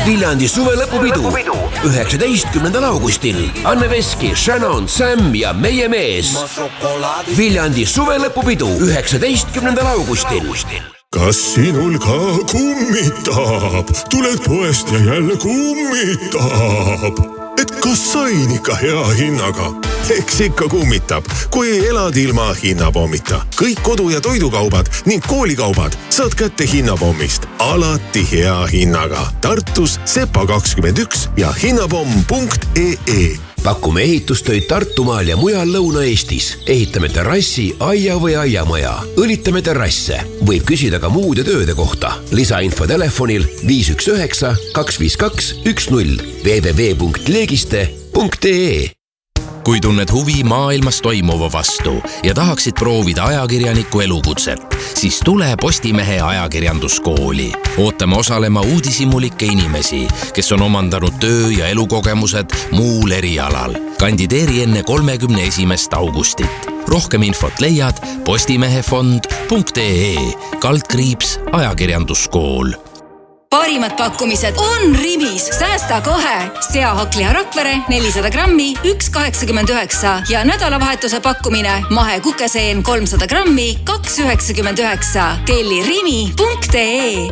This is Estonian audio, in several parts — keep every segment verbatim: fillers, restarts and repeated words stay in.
Viljandi suvelõpupidu üheksateistkümnendal augustil. Anne Veski, Shannon, Sam ja meie mees. Viljandi suvelõpupidu üheksateistkümnendal augustil. Kas sinul ka kummitab? Tuled poest ja jälle kummitab. Et kas sain ikka hea hinnaga? Eks ikka kummitab, kui elad ilma hinnapommita. Kõik kodu- ja toidukaubad ning koolikaubad saad kätte hinnapommist. Alati hea hinnaga. Tartus Sepa kakskümmend üks ja hinnapomm punkt ee. Pakume ehitustöid Tartumaal ja mujal Lõuna-Eestis. Ehitame terrassi, aia või aiamaja. Õlitame terrasse. Võib küsida ka muude tööde kohta. Lisainfo telefonil viis üks üheksa kaks viis kaks üks null w w w punkt leegiste punkt ee. Kui tunned huvi maailmas toimuva vastu ja tahaksid proovida ajakirjaniku elukutset, siis tule Postimehe ajakirjanduskooli. Ootame osalema uudishimulikke inimesi, kes on omandanud töö- ja elukogemused muul erialal. Kandideeri enne kolmekümne esimest augustit. Rohkem infot leiad postimehefond punkt ee kaldkriips ajakirjanduskool. Parimad pakkumised on Rimis. Säästa kohe. Seahaklia Rakvere nelisada grammi üks kaheksakümmend üheksa ja nädalavahetuse pakkumine mahe kukeseen kolmsada grammi kaks üheksakümmend üheksa. Telli rimi punkt ee.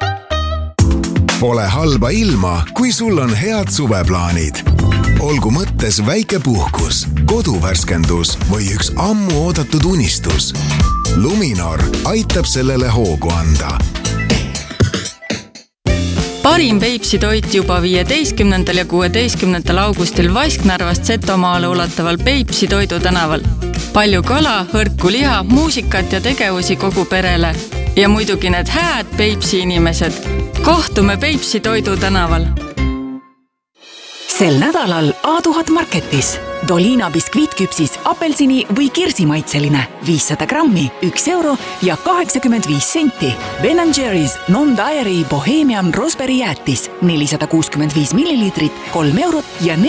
Pole halba ilma, kui sul on head suveplaanid. Olgu mõttes väike puhkus, koduvärskendus või üks ammu oodatud unistus. Luminor aitab sellele hoogu anda. Parim Peipsi toit juba viieteistkümnendal ja kuueteistkümnendal augustil Vasknarvast Setomaale ulataval Peipsi toidu tänaval. Palju kala, hõrku liha, muusikat ja tegevusi kogu perele. Ja muidugi need hääd Peipsi inimesed. Kohtume Peipsi toidu tänaval. Sel nädalal A tuhat Marketis. Dolina biskviitküpsis apelsini või kirsimaitseline viissada grammi, üks euro ja kaheksakümmend viis senti. Ben and Jerry's Non-Dairy Bohemian Raspberry jäätis nelisada kuuskümmend viis milliliitrit, kolm eurot ja